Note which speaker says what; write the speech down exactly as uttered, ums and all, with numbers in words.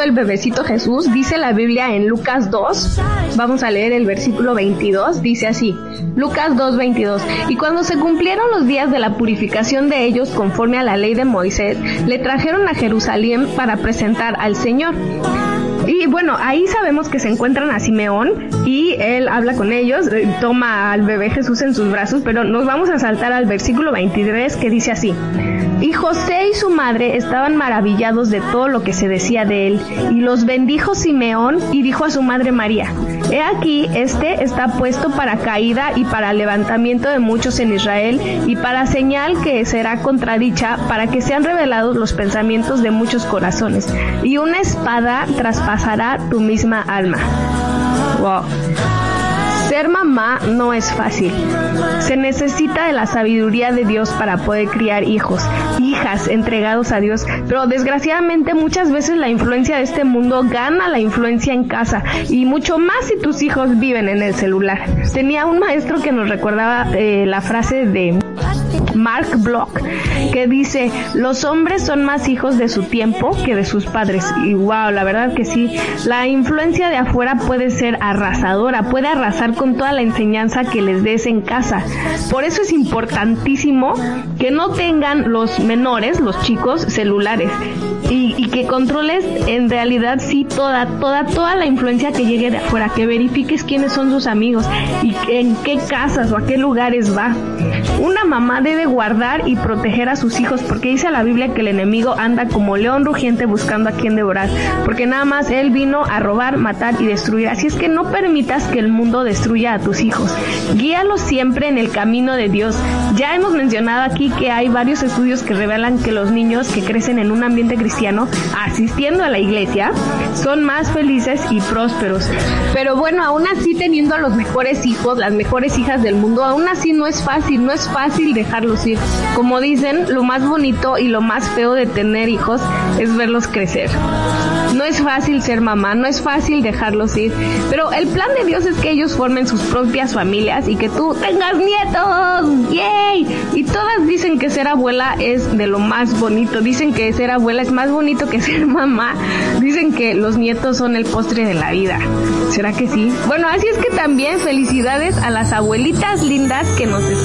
Speaker 1: nacido el bebecito Jesús, dice la Biblia en Lucas dos, vamos a leer el versículo veintidós, dice así, Lucas dos, veintidós, y cuando se cumplieron los días de la purificación de ellos conforme a la ley de Moisés, le trajeron a Jerusalén para presentar al Señor. Y bueno, ahí sabemos que se encuentran a Simeón y él habla con ellos, toma al bebé Jesús en sus brazos, pero nos vamos a saltar al versículo veintitrés que dice así: y José y su madre estaban maravillados de todo lo que se decía de él, y los bendijo Simeón y dijo a su madre María: he aquí, este está puesto para caída y para levantamiento de muchos en Israel, y para señal que será contradicha, para que sean revelados los pensamientos de muchos corazones, y una espada traspasará tu misma alma. Wow. Ser mamá no es fácil. Se necesita de la sabiduría de Dios para poder criar hijos, hijas entregados a Dios, pero desgraciadamente muchas veces la influencia de este mundo gana la influencia en casa, y mucho más si tus hijos viven en el celular. Tenía un maestro que nos recordaba eh, la frase de Mark Block, que dice: los hombres son más hijos de su tiempo que de sus padres. Y wow, la verdad que sí, la influencia de afuera puede ser arrasadora, puede arrasar con toda la enseñanza que les des en casa. Por eso es importantísimo que no tengan los menores, los chicos, celulares, y, y que controles en realidad sí toda, toda, toda la influencia que llegue de afuera, que verifiques quiénes son sus amigos y en qué casas o a qué lugares va. Una mamá debe guardar y proteger a sus hijos, porque dice la Biblia que el enemigo anda como león rugiente buscando a quien devorar, porque nada más él vino a robar, matar y destruir. Así es que no permitas que el mundo destruya a tus hijos. Guíalos siempre en el camino de Dios. Ya hemos mencionado aquí que hay varios estudios que revelan que los niños que crecen en un ambiente cristiano, asistiendo a la iglesia, son más felices y prósperos. Pero bueno, aún así, teniendo a los mejores hijos, las mejores hijas del mundo, aún así no es fácil, no es fácil dejarlos ir. Como dicen, lo más bonito y lo más feo de tener hijos es verlos crecer. No es fácil ser mamá, no es fácil dejarlos ir, pero el plan de Dios es que ellos formen sus propias familias y que tú tengas nietos. ¡Yay! Y todas dicen que ser abuela es de lo más bonito, dicen que ser abuela es más bonito que ser mamá, dicen que los nietos son el postre de la vida. ¿Será que sí? Bueno, así es que también felicidades a las abuelitas lindas que nos